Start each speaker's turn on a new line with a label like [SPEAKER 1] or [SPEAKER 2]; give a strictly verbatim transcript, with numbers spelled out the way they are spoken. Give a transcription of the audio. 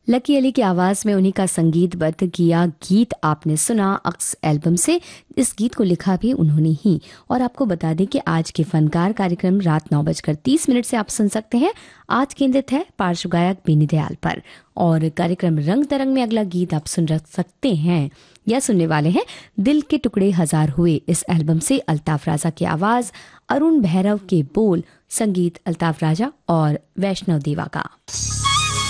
[SPEAKER 1] Lucky Ali की आवाज में उन्हीं का संगीतबद्ध किया गीत आपने सुना अक्स एल्बम से। इस गीत को लिखा भी उन्होंने ही। और आपको बता दें कि आज के फनकार कार्यक्रम रात नौ बजकर तीस मिनट से आप सुन सकते हैं। आज केंद्रित है पार्श्व गायक बेनी दयाल पर। और कार्यक्रम रंग तरंग में अगला गीत आप सुन रख सकते हैं या सुनने वाले हैं दिल के टुकड़े हजार हुए इस एल्बम से। अल्ताफ राजा की आवाज, अरुण भैरव के बोल, संगीत अल्ताफ राजा और वैष्णव देवा का।